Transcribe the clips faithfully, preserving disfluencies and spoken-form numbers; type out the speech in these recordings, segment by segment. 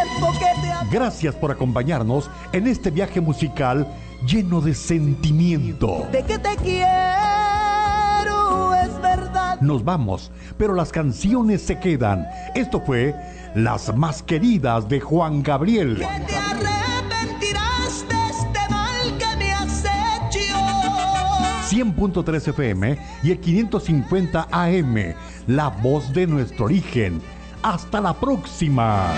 tiempo que te... Gracias por acompañarnos en este viaje musical lleno de sentimiento. De que te quiero, es verdad. Nos vamos, pero las canciones se quedan. Esto fue Las Más Queridas de Juan Gabriel. Que te arrepentirás de este mal que me has hecho. cien punto tres F M y el quinientos cincuenta A M, la voz de nuestro origen. Hasta la próxima.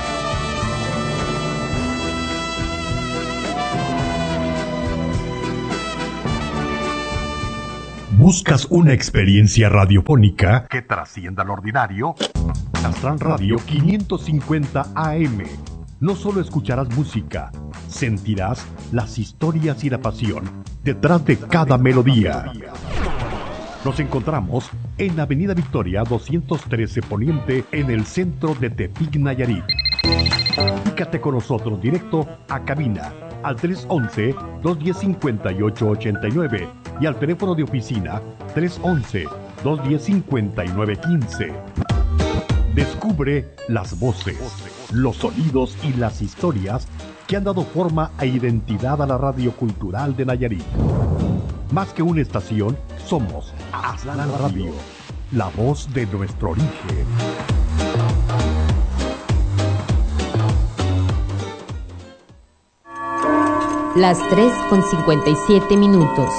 ¿Buscas una experiencia radiofónica que trascienda lo ordinario? Astran Radio quinientos cincuenta A M. No solo escucharás música, sentirás las historias y la pasión detrás de cada melodía. Nos encontramos en Avenida Victoria doscientos trece Poniente, en el centro de Tepic, Nayarit. Comunícate con nosotros directo a cabina al tres once, dos diez, cincuenta y ocho ochenta y nueve y al teléfono de oficina tres once, dos diez, cincuenta y nueve quince. Descubre las voces, los sonidos y las historias que han dado forma e identidad a la radio cultural de Nayarit. Más que una estación, somos Astran Radio, la voz de nuestro origen. Las tres con cincuenta y siete minutos.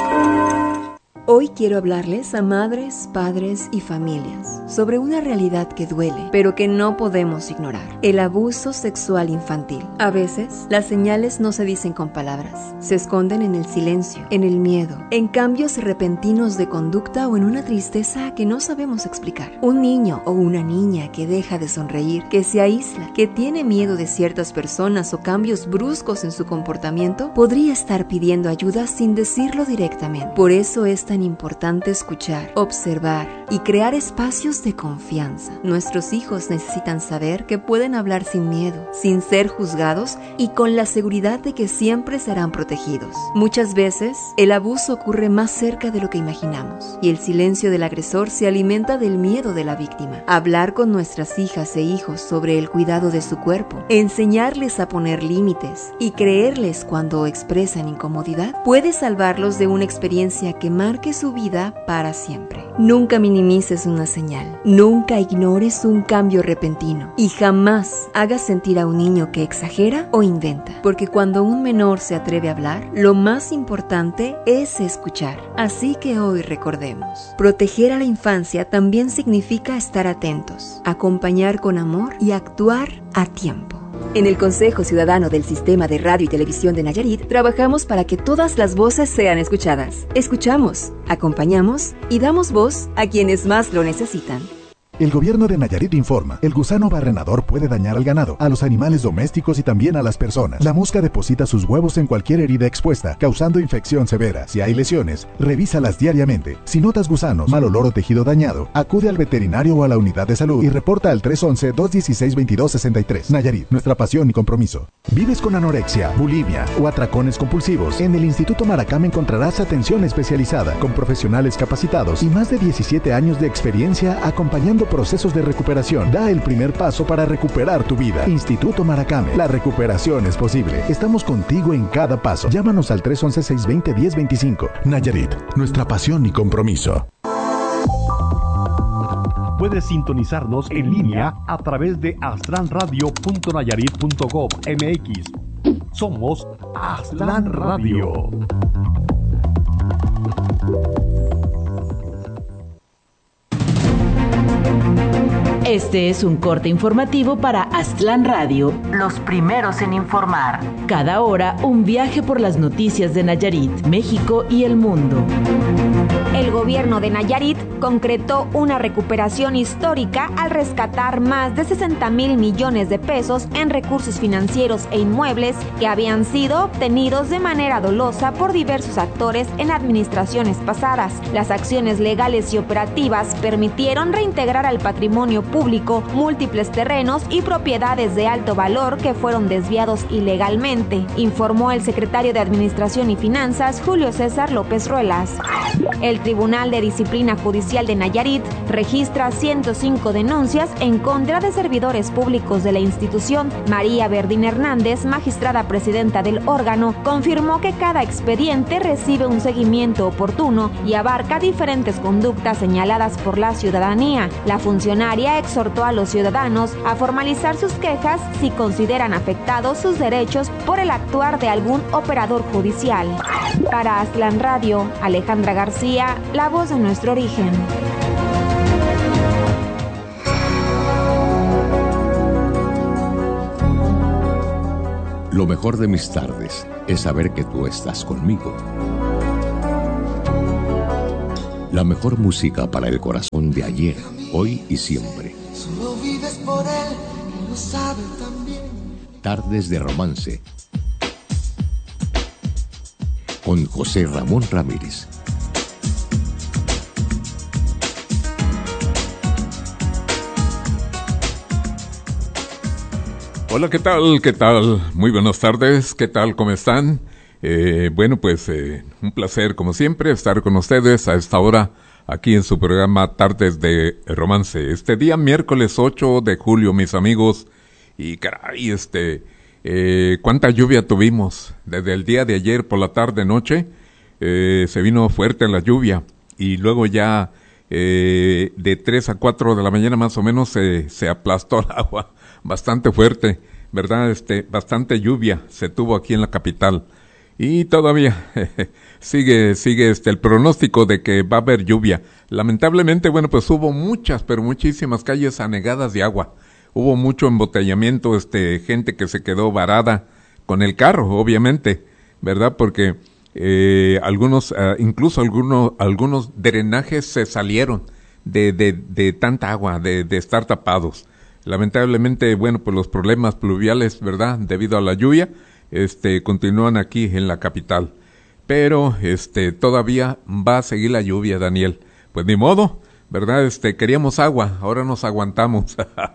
Hoy quiero hablarles a madres, padres y familias sobre una realidad que duele, pero que no podemos ignorar: el abuso sexual infantil. A veces, las señales no se dicen con palabras, se esconden en el silencio, en el miedo, en cambios repentinos de conducta o en una tristeza que no sabemos explicar. Un niño o una niña que deja de sonreír, que se aísla, que tiene miedo de ciertas personas o cambios bruscos en su comportamiento, podría estar pidiendo ayuda sin decirlo directamente. Por eso es tan importante escuchar, observar y crear espacios de confianza. Nuestros hijos necesitan saber que pueden hablar sin miedo, sin ser juzgados y con la seguridad de que siempre serán protegidos. Muchas veces, el abuso ocurre más cerca de lo que imaginamos y el silencio del agresor se alimenta del miedo de la víctima. Hablar con nuestras hijas e hijos sobre el cuidado de su cuerpo, enseñarles a poner límites y creerles cuando expresan incomodidad puede salvarlos de una experiencia que marque su vida para siempre. Nunca minimices una señal, nunca ignores un cambio repentino y jamás hagas sentir a un niño que exagera o inventa, porque cuando un menor se atreve a hablar, lo más importante es escuchar. Así que hoy recordemos: proteger a la infancia también significa estar atentos, acompañar con amor y actuar a tiempo. En el Consejo Ciudadano del Sistema de Radio y Televisión de Nayarit, trabajamos para que todas las voces sean escuchadas. Escuchamos, acompañamos y damos voz a quienes más lo necesitan. El gobierno de Nayarit informa: el gusano barrenador puede dañar al ganado, a los animales domésticos y también a las personas. La mosca deposita sus huevos en cualquier herida expuesta, causando infección severa. Si hay lesiones, revísalas diariamente. Si notas gusanos, mal olor o tejido dañado, acude al veterinario o a la unidad de salud y reporta al tres once, dos dieciséis, veintidós sesenta y tres. Nayarit, nuestra pasión y compromiso. ¿Vives con anorexia, bulimia o atracones compulsivos? En el Instituto Maracame encontrarás atención especializada, con profesionales capacitados y más de diecisiete años de experiencia acompañando procesos de recuperación. Da el primer paso para recuperar tu vida. Instituto Maracame. La recuperación es posible. Estamos contigo en cada paso. Llámanos al tres once, seiscientos veinte, diez veinticinco. Nayarit, nuestra pasión y compromiso. Puedes sintonizarnos en línea a través de astran radio punto nayarit punto gov punto m x. Somos Astran Radio. Este es un corte informativo para Astlan Radio, los primeros en informar. Cada hora, un viaje por las noticias de Nayarit, México y el mundo. El gobierno de Nayarit concretó una recuperación histórica al rescatar más de sesenta mil millones de pesos en recursos financieros e inmuebles que habían sido obtenidos de manera dolosa por diversos actores en administraciones pasadas. Las acciones legales y operativas permitieron reintegrar al patrimonio público múltiples terrenos y propiedades de alto valor que fueron desviados ilegalmente, informó el secretario de Administración y Finanzas, Julio César López Ruelas. El Tribunal de Disciplina Judicial de Nayarit registra ciento cinco denuncias en contra de servidores públicos de la institución. María Verdín Hernández, magistrada presidenta del órgano, confirmó que cada expediente recibe un seguimiento oportuno y abarca diferentes conductas señaladas por la ciudadanía. La funcionaria exhortó a los ciudadanos a formalizar sus quejas si consideran afectados sus derechos por el actuar de algún operador judicial. Para Aztlán Radio, Alejandra García, la voz de nuestro origen. Lo mejor de mis tardes es saber que tú estás conmigo. La mejor música para el corazón de ayer, hoy y siempre. Solo vives por él y lo sabe también. Tardes de romance. Con José Ramón Ramírez. Hola, ¿qué tal? ¿Qué tal? Muy buenas tardes. ¿Qué tal? ¿Cómo están? Eh, bueno, pues eh, un placer, como siempre, estar con ustedes a esta hora aquí en su programa Tardes de Romance. Este día, miércoles ocho de julio, mis amigos. Y caray, este, eh, cuánta lluvia tuvimos. Desde el día de ayer por la tarde, noche, eh, se vino fuerte la lluvia. Y luego ya eh, de tres a cuatro de la mañana más o menos se, se aplastó el agua. Bastante fuerte, ¿verdad? Este, bastante lluvia se tuvo aquí en la capital. Y todavía sigue, sigue este, el pronóstico de que va a haber lluvia. Lamentablemente, bueno, pues hubo muchas, pero muchísimas calles anegadas de agua. Hubo mucho embotellamiento, este, gente que se quedó varada con el carro, obviamente, ¿verdad? Porque eh, algunos, uh, incluso algunos, algunos drenajes se salieron de, de, de tanta agua, de, de estar tapados. Lamentablemente, bueno, pues los problemas pluviales, ¿verdad?, debido a la lluvia, este, continúan aquí en la capital. Pero, este, todavía va a seguir la lluvia, Daniel. Pues ni modo, ¿verdad? Este, queríamos agua, ahora nos aguantamos.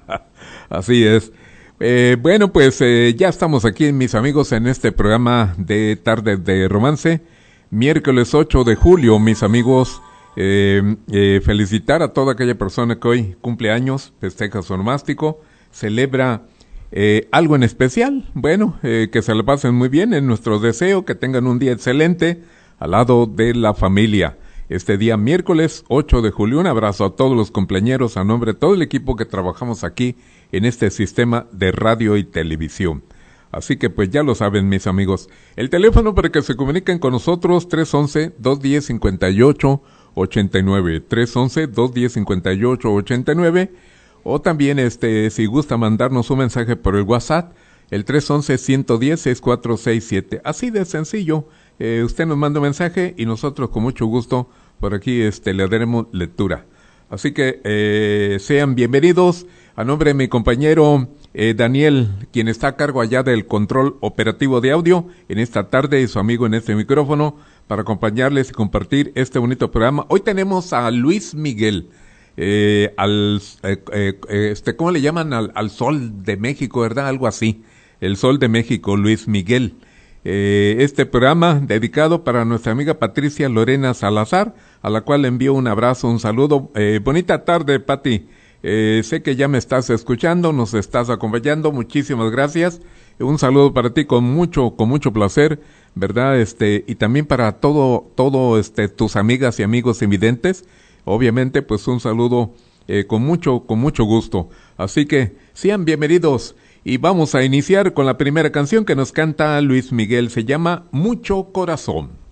Así es. Eh, bueno, pues eh, ya estamos aquí, mis amigos, en este programa de Tardes de Romance. Miércoles ocho de julio, mis amigos. Eh, eh, felicitar a toda aquella persona que hoy cumple años, festeja su onomástico, celebra eh, algo en especial. Bueno, eh, que se la pasen muy bien, en nuestro deseo, que tengan un día excelente al lado de la familia. Este día miércoles ocho de julio, un abrazo a todos los cumpleañeros a nombre de todo el equipo que trabajamos aquí en este sistema de radio y televisión. Así que pues ya lo saben, mis amigos. El teléfono para que se comuniquen con nosotros, tres once, dos diez, cincuenta y ocho ochenta y nueve, tres once, dos diez, cincuenta y ocho ochenta y nueve, o también este si gusta mandarnos un mensaje por el WhatsApp, el tres once, ciento diez, sesenta y cuatro sesenta y siete. Así de sencillo, eh, usted nos manda un mensaje y nosotros con mucho gusto por aquí este le daremos lectura. Así que eh, sean bienvenidos. A nombre de mi compañero eh, Daniel, quien está a cargo allá del control operativo de audio en esta tarde, y su amigo en este micrófono, para acompañarles y compartir este bonito programa. Hoy tenemos a Luis Miguel, eh, al, eh, eh, este, ¿cómo le llaman? Al, al Sol de México, ¿verdad? Algo así. El Sol de México, Luis Miguel. Eh, este programa dedicado para nuestra amiga Patricia Lorena Salazar, a la cual le envío un abrazo, un saludo. Eh, bonita tarde, Pati. Eh, sé que ya me estás escuchando, nos estás acompañando, muchísimas gracias. Un saludo para ti con mucho, con mucho placer, ¿verdad? Este, y también para todo, todo, este, tus amigas y amigos invidentes. Obviamente, pues un saludo, eh, con mucho, con mucho gusto. Así que, sean bienvenidos. Y vamos a iniciar con la primera canción que nos canta Luis Miguel. Se llama Mucho Corazón.